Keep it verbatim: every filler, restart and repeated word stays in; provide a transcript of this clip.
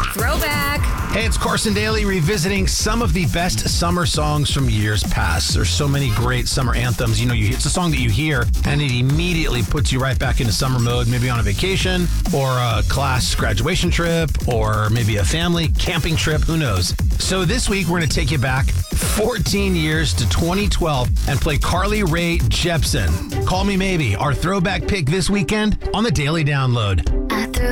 Throwback. Hey, it's Carson Daly revisiting some of the best summer songs from years past. There's so many great summer anthems. You know, you, it's a song that you hear and it immediately puts you right back into summer mode, maybe on a vacation or a class graduation trip or maybe a family camping trip. Who knows? So this week, we're going to take you back fourteen years to twenty twelve and play Carly Rae Jepsen. Call Me Maybe, our throwback pick this weekend on the Daily Download.